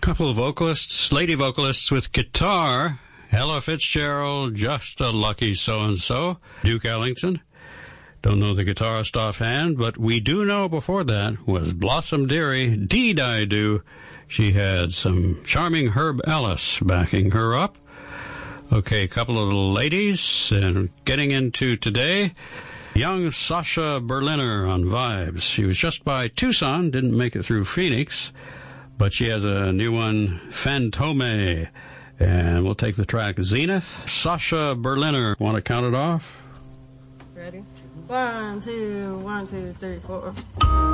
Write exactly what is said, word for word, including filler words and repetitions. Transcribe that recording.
Couple of vocalists, lady vocalists with guitar. Ella Fitzgerald, Just a Lucky So-and-So. Duke Ellington. Don't know the guitarist offhand, but we do know before that was Blossom Dearie, Deed I Do. She had some charming Herb Ellis backing her up. Okay, a couple of little ladies, and getting into today, young Sasha Berliner on Vibes. She was just by Tucson, didn't make it through Phoenix, but she has a new one, Fantome, and we'll take the track Zenith. Sasha Berliner, want to count it off? Ready? One, two, one, two, three, four.